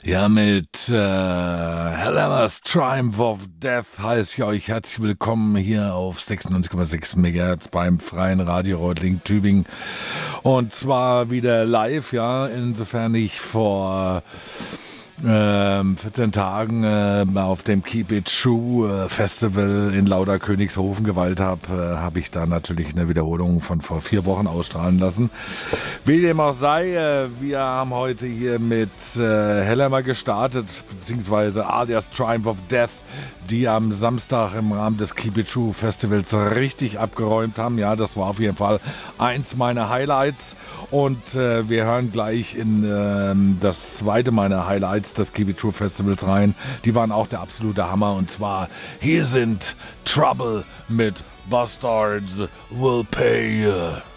Ja, mit Heller's Triumph of Death heiße ich euch herzlich willkommen hier auf 96,6 MHz beim Freien Radio Reutlingen Tübingen. Und zwar wieder live, ja, insofern ich vor 14 Tagen auf dem Keep It True Festival in Lauderkönigshofen geweilt habe ich da natürlich eine Wiederholung von vor 4 Wochen ausstrahlen lassen. Wie dem auch sei, wir haben heute hier mit Hellermer gestartet, beziehungsweise alias Triumph of Death, die am Samstag im Rahmen des Keep It True Festivals richtig abgeräumt haben. Ja, das war auf jeden Fall eins meiner Highlights. Und wir hören gleich in das zweite meiner Highlights des Keep It True Festivals rein. Die waren auch der absolute Hammer. Und zwar, hier sind Trouble mit Bastards Will Pay.